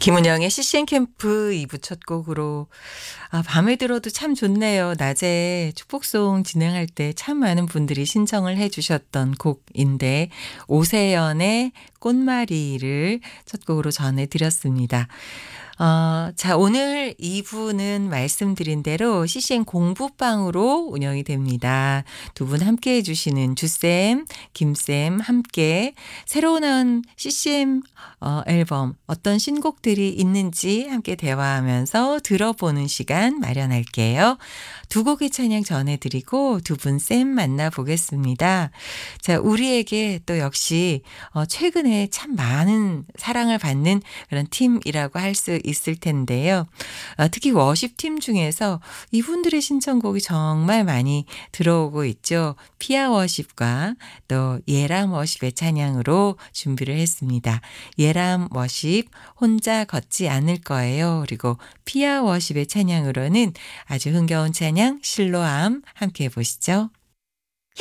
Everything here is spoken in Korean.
김은영의 CCM 캠프 2부 첫 곡으로 밤에 들어도 참 좋네요. 낮에 축복송 진행할 때 참 많은 분들이 신청을 해 주셨던 곡인데 오세연의 꽃마리를 첫 곡으로 전해 드렸습니다. 자, 오늘 2부는 말씀드린 대로 CCM 공부방으로 운영이 됩니다. 두 분 함께 해주시는 주쌤, 김쌤 함께 새로 나온 CCM 앨범 어떤 신곡들이 있는지 함께 대화하면서 들어보는 시간 마련할게요. 두 곡의 찬양 전해드리고 두 분 쌤 만나보겠습니다. 자, 우리에게 또 역시 최근에 참 많은 사랑을 받는 그런 팀이라고 할 수 있을 텐데요. 특히 워십팀 중에서 이분들의 신청곡이 정말 많이 들어오고 있죠. 피아 워십과 또 예람 워십의 찬양으로 준비를 했습니다. 예람 워십 혼자 걷지 않을 거예요. 그리고 피아 워십의 찬양으로는 아주 흥겨운 찬양 실로암 함께 해보시죠.